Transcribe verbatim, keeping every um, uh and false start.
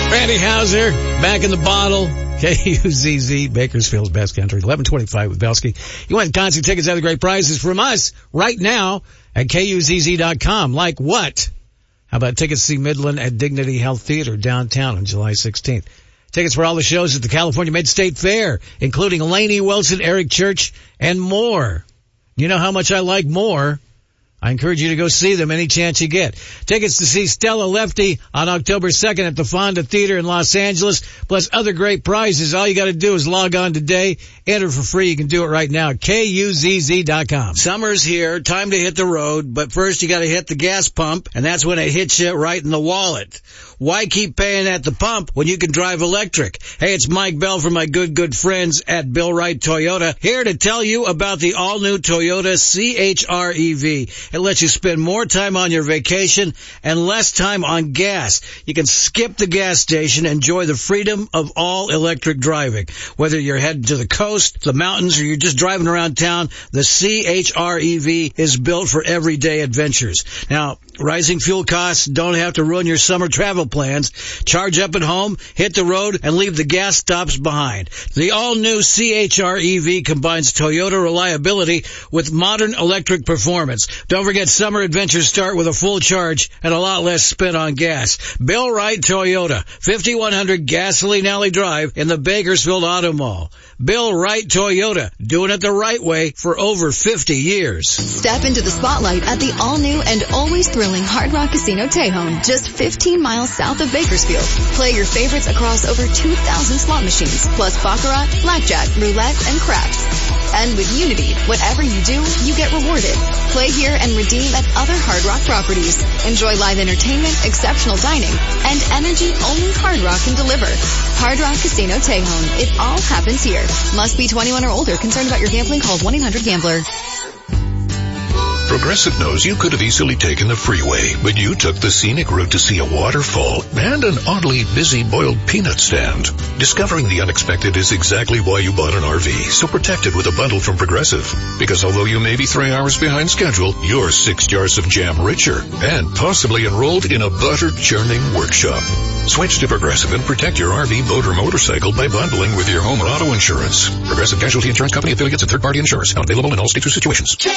Randy Hauser, back in the bottle. K U Z Z, Bakersfield's best country. eleven twenty-five with Belsky. You want concert tickets, other great prizes from us right now at K U Z Z dot com. Like what? How about tickets to see Midland at Dignity Health Theater downtown on July sixteenth? Tickets for all the shows at the California Mid-State Fair, including Lainey Wilson, Eric Church, and more. You know how much I like more. I encourage you to go see them any chance you get. Tickets to see Stella Lefty on October second at the Fonda Theater in Los Angeles, plus other great prizes. All you got to do is log on today, enter for free. You can do it right now at K U Z Z dot com. Summer's here, time to hit the road, but first you got to hit the gas pump, and that's when it hits you right in the wallet. Why keep paying at the pump when you can drive electric? Hey, it's Mike Bell from my good, good friends at Bill Wright Toyota, here to tell you about the all-new Toyota C H R E V. It lets you spend more time on your vacation and less time on gas. You can skip the gas station and enjoy the freedom of all-electric driving. Whether you're heading to the coast, the mountains, or you're just driving around town, the C H R E V is built for everyday adventures. Now, rising fuel costs don't have to ruin your summer travel plans. Charge up at home, hit the road, and leave the gas stops behind. The all-new C H R E V combines Toyota reliability with modern electric performance. Don't forget, summer adventures start with a full charge and a lot less spent on gas. Bill Wright Toyota, fifty-one hundred Gasoline Alley Drive in the Bakersfield Auto Mall. Bill Wright Toyota, doing it the right way for over fifty years. Step into the spotlight at the all-new and always thrilling Hard Rock Casino Tejon, just fifteen miles south of Bakersfield. Play your favorites across over two thousand slot machines, plus baccarat, blackjack, roulette, and craps. And with Unity, whatever you do, you get rewarded. Play here and redeem at other Hard Rock properties. Enjoy live entertainment, exceptional dining, and energy only Hard Rock can deliver. Hard Rock Casino Tejon. It all happens here. Must be twenty-one or older. Concerned about your gambling? Call one eight hundred gambler. Progressive knows you could have easily taken the freeway, but you took the scenic route to see a waterfall and an oddly busy boiled peanut stand. Discovering the unexpected is exactly why you bought an R V, so protect it with a bundle from Progressive. Because although you may be three hours behind schedule, you're six jars of jam richer and possibly enrolled in a butter-churning workshop. Switch to Progressive and protect your R V, boat, or motorcycle by bundling with your home or auto insurance. Progressive Casualty Insurance Company, affiliates, and third-party insurers. Not available in all states or situations. K